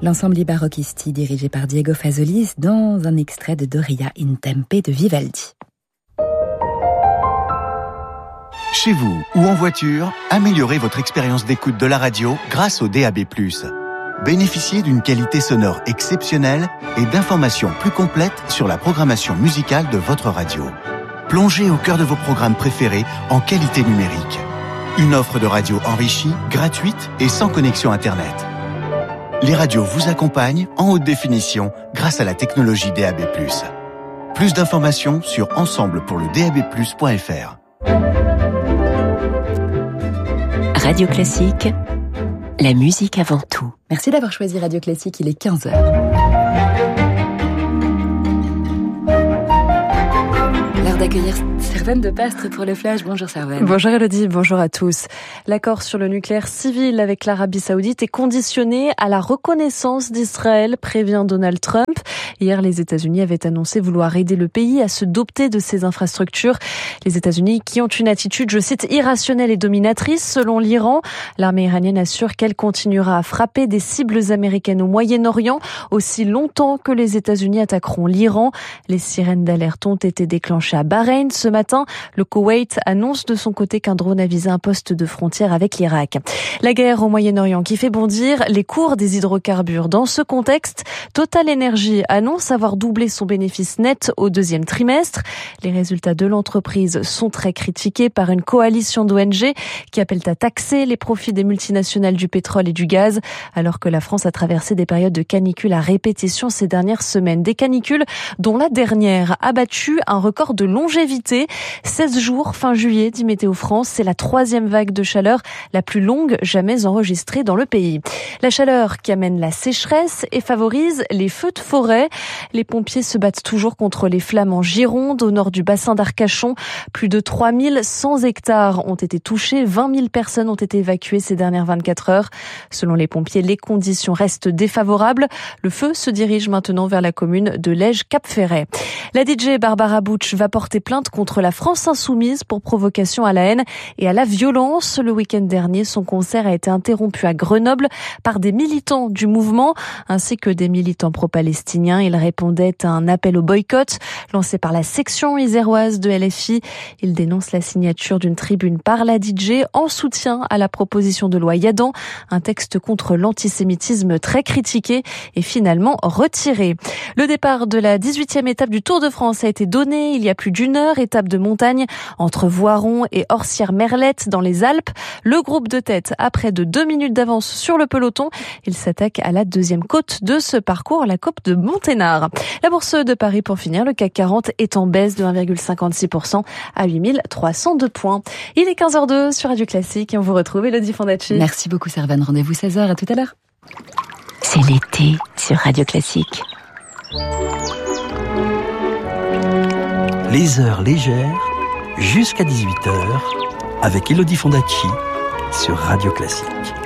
L'ensemble Barocchisti dirigé par Diego Fazolis dans un extrait de Doria in Tempe de Vivaldi. Chez vous ou en voiture, améliorez votre expérience d'écoute de la radio grâce au DAB+. Bénéficiez d'une qualité sonore exceptionnelle et d'informations plus complètes sur la programmation musicale de votre radio. Plongez au cœur de vos programmes préférés en qualité numérique. Une offre de radio enrichie, gratuite et sans connexion Internet. Les radios vous accompagnent en haute définition grâce à la technologie DAB+. Plus d'informations sur ensemblepourledabplus.fr. Radio Classique, la musique avant tout. Merci d'avoir choisi Radio Classique, il est 15h. L'heure d'accueillir Servane de Pastre pour le Flash. Bonjour Servane. Bonjour Elodie, bonjour à tous. L'accord sur le nucléaire civil avec l'Arabie Saoudite est conditionné à la reconnaissance d'Israël, prévient Donald Trump. Hier, les États-Unis avaient annoncé vouloir aider le pays à se doter de ses infrastructures. Les États-Unis qui ont une attitude, je cite, irrationnelle et dominatrice, selon l'Iran. L'armée iranienne assure qu'elle continuera à frapper des cibles américaines au Moyen-Orient aussi longtemps que les États-Unis attaqueront l'Iran. Les sirènes d'alerte ont été déclenchées à Bahreïn. Ce matin, le Koweït annonce de son côté qu'un drone a visé un poste de frontière avec l'Irak. La guerre au Moyen-Orient qui fait bondir les cours des hydrocarbures. Dans ce contexte, Total Energy annonce avoir doublé son bénéfice net au deuxième trimestre. Les résultats de l'entreprise sont très critiqués par une coalition d'ONG qui appellent à taxer les profits des multinationales du pétrole et du gaz, alors que la France a traversé des périodes de canicule à répétition ces dernières semaines. Des canicules dont la dernière a battu un record de longévité. 16 jours fin juillet, dit Météo France. C'est la 3e vague de chaleur la plus longue jamais enregistrée dans le pays. La chaleur qui amène la sécheresse et favorise les feux de forêt. Les pompiers se battent toujours contre les flammes en Gironde, au nord du bassin d'Arcachon. Plus de 3100 hectares ont été touchés. 20 000 personnes ont été évacuées ces dernières 24 heures. Selon les pompiers, les conditions restent défavorables. Le feu se dirige maintenant vers la commune de Lège-Cap-Ferret. La DJ Barbara Butch va porter plainte contre la France Insoumise pour provocation à la haine et à la violence. Le week-end dernier, son concert a été interrompu à Grenoble par des militants du mouvement ainsi que des militants pro-palestiniens. Il répondait à un appel au boycott lancé par la section iséroise de LFI. Il dénonce la signature d'une tribune par la DJ en soutien à la proposition de loi Yadan, un texte contre l'antisémitisme très critiqué et finalement retiré. Le départ de la 18e étape du Tour de France a été donné il y a plus d'1 heure, étape de montagne entre Voiron et Orsières-Merlette dans les Alpes. Le groupe de tête a près de 2 minutes d'avance sur le peloton. Il s'attaque à la 2e côte de ce parcours, la côte de Monténard. La bourse de Paris pour finir, le CAC 40 est en baisse de 1,56% à 8302 points. Il est 15h02 sur Radio Classique et on vous retrouve Elodie Fondacci. Merci beaucoup Servane, rendez-vous 16h, à tout à l'heure. C'est l'été sur Radio Classique. Les heures légères jusqu'à 18h avec Elodie Fondacci sur Radio Classique.